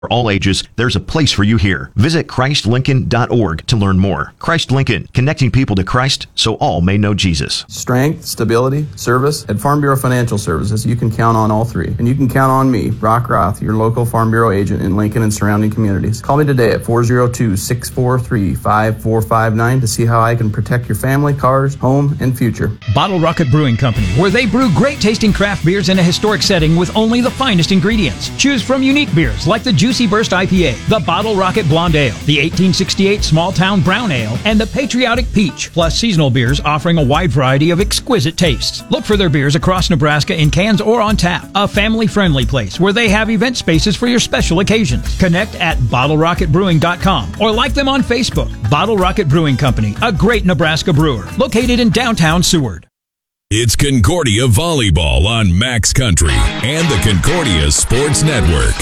For all ages, there's a place for you here. Visit ChristLincoln.org to learn more. Christ Lincoln, connecting people to Christ so all may know Jesus. Strength, stability, service. At Farm Bureau Financial Services, you can count on all three. And you can count on me, Brock Roth, your local Farm Bureau agent in Lincoln and surrounding communities. Call me today at 402-643-5459 to see how I can protect your family, cars, home, and future. Bottle Rocket Brewing Company, where they brew great tasting craft beers in a historic setting with only the finest ingredients. Choose from unique beers like the Juicy Burst IPA, the Bottle Rocket Blonde Ale, the 1868 Small Town Brown Ale, and the Patriotic Peach, plus seasonal beers offering a wide variety of exquisite tastes. Look for their beers across Nebraska in cans or on tap. A family-friendly place where they have event spaces for your special occasions. Connect at BottleRocketBrewing.com or like them on Facebook. Bottle Rocket Brewing Company, a great Nebraska brewer, located in downtown Seward. It's Concordia Volleyball on Max Country and the Concordia Sports Network.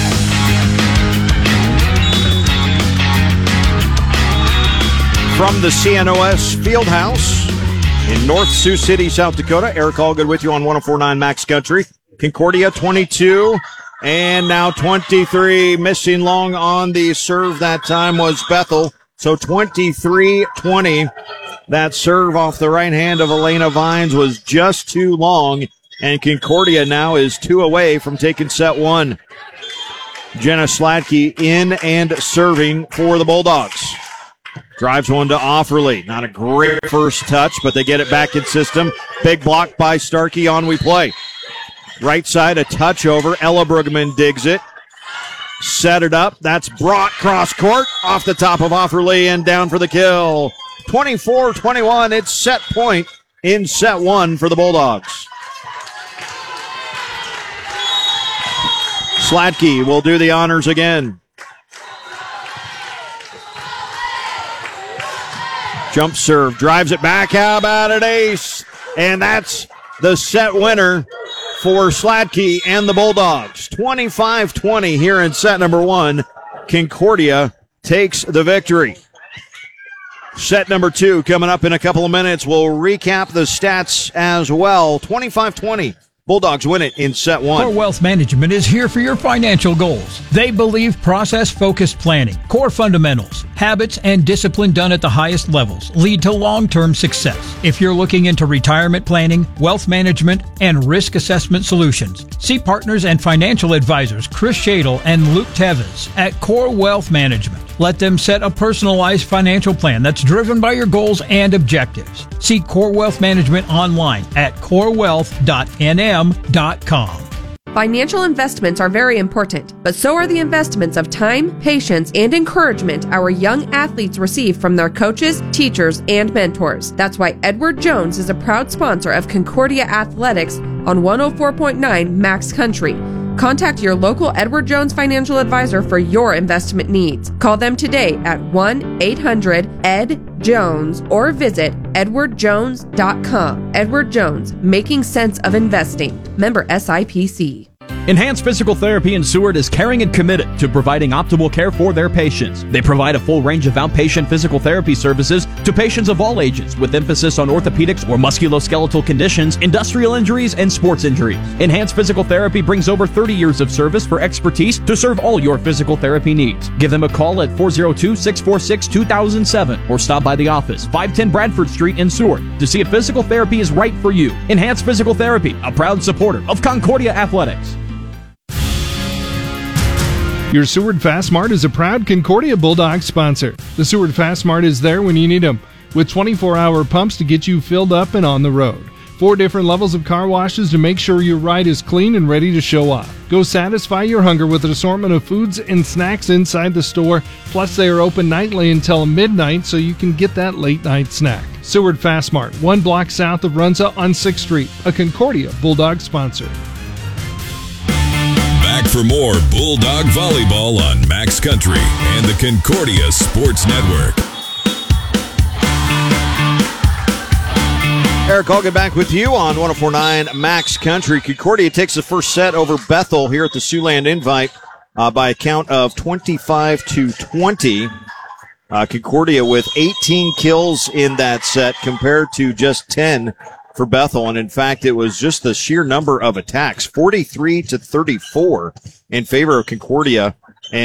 From the CNOS Fieldhouse in North Sioux City, South Dakota, Eric Allgood with you on 104.9 Max Country. Concordia 22 and now 23. Missing long on the serve that time was Bethel. So 23-20. That serve off the right hand of Elena Vines was just too long, and Concordia now is 2 away from taking set 1. Jenna Sladke in and serving for the Bulldogs. Drives one to Offerly. Not a great first touch, but they get it back in system. Big block by Starkey. On we play. Right side, a touch over. Ella Brugman digs it. Set it up. That's brought cross court off the top of Offerly and down for the kill. 24-21. It's set point in set 1 for the Bulldogs. Sladke will do the honors again. Jump serve, drives it back. How about an ace? And that's the set winner for Sladke and the Bulldogs. 25-20 here in set number 1. Concordia takes the victory. Set number 2 coming up in a couple of minutes. We'll recap the stats as well. 25-20. Bulldogs win it in set 1. Core Wealth Management is here for your financial goals. They believe process-focused planning, core fundamentals, habits, and discipline done at the highest levels lead to long-term success. If you're looking into retirement planning, wealth management, and risk assessment solutions, see partners and financial advisors Chris Shadle and Luke Tevez at Core Wealth Management. Let them set a personalized financial plan that's driven by your goals and objectives. See Core Wealth Management online at corewealth.nm.com. Financial investments are very important, but so are the investments of time, patience, and encouragement our young athletes receive from their coaches, teachers, and mentors. That's why Edward Jones is a proud sponsor of Concordia Athletics on 104.9 Max Country. Contact your local Edward Jones financial advisor for your investment needs. Call them today at 1-800-ED-JONES or visit edwardjones.com. Edward Jones, making sense of investing. Member SIPC. Enhanced Physical Therapy in Seward is caring and committed to providing optimal care for their patients. They provide a full range of outpatient physical therapy services to patients of all ages, with emphasis on orthopedics or musculoskeletal conditions, industrial injuries, and sports injuries. Enhanced Physical Therapy brings over 30 years of service for expertise to serve all your physical therapy needs. Give them a call at 402-646-2007 or stop by the office, 510 Bradford Street in Seward, to see if physical therapy is right for you. Enhanced Physical Therapy, a proud supporter of Concordia Athletics. Your Seward Fast Mart is a proud Concordia Bulldogs sponsor. The Seward Fast Mart is there when you need them, with 24-hour pumps to get you filled up and on the road. 4 different levels of car washes to make sure your ride is clean and ready to show off. Go satisfy your hunger with an assortment of foods and snacks inside the store. Plus, they are open nightly until midnight, so you can get that late-night snack. Seward Fast Mart, 1 block south of Runza on 6th Street, a Concordia Bulldog sponsor. Back for more Bulldog Volleyball on Max Country and the Concordia Sports Network. Eric Allgood back with you on 104.9 Max Country. Concordia takes the first set over Bethel here at the Siouxland Invite by a count of 25-20. Concordia with 18 kills in that set compared to just 10 for Bethel. And in fact, it was just the sheer number of attacks, 43-34 in favor of Concordia.